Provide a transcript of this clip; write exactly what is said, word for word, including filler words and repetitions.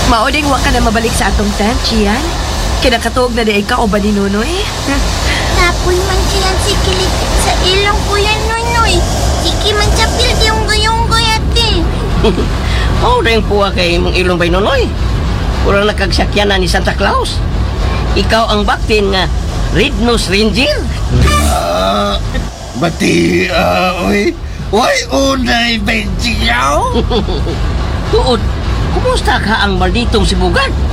Mauding wa ka na mabalik sa atong tent, Chian. Kinakatuog na di ikaw o ba ni Nunoy? Tapoy man siya si Kilit sa ilong ko yan, Noy-Noy. Sige man sa pildi yung gayong gayate. Oh, rin po kay mong ilong bay Nunoy. Kurang nakagsakyan na ni Santa Claus. Ikaw ang baktin nga Red-Nose Ranger. Ah, bati, ah, uy. Why unay bensiyaw? Tuod, kumusta ka ang malditong sibugan?